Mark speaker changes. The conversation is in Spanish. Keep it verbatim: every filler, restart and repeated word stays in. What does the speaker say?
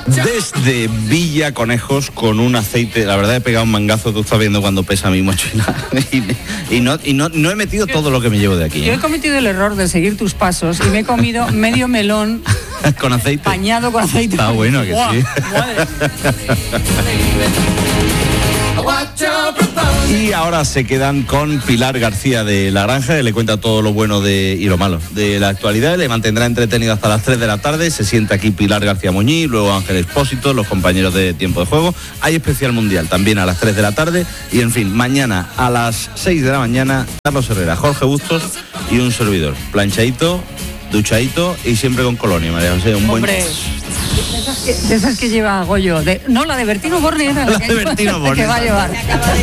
Speaker 1: Desde Villa Conejos con un aceite, la verdad he pegado un mangazo, tú estás viendo cuando pesa mi mochila y, y, no, y no, no he metido todo lo que me llevo de aquí.
Speaker 2: Yo
Speaker 1: ¿eh?
Speaker 2: he cometido el error de seguir tus pasos y me he comido medio melón
Speaker 1: con aceite.
Speaker 2: Bañado con aceite.
Speaker 1: Está bueno que
Speaker 2: ¡Buah!
Speaker 1: sí.
Speaker 2: Madre.
Speaker 1: Y ahora se quedan con Pilar García de La Granja, que le cuenta todo lo bueno de, y lo malo de la actualidad. Le mantendrá entretenido hasta las tres de la tarde. Se sienta aquí Pilar García Muñiz, luego Ángel Expósito, los compañeros de Tiempo de Juego. Hay especial mundial también a las tres de la tarde. Y en fin, mañana a las seis de la mañana, Carlos Herrera, Jorge Bustos y un servidor. Planchadito, duchadito y siempre con colonia, María José. Un
Speaker 2: Hombre,
Speaker 1: buen...
Speaker 2: de esas que lleva Goyo. De, no, la de Bertino Borne era la,
Speaker 1: La
Speaker 2: que,
Speaker 1: de Bertino Borne.
Speaker 2: que va a llevar.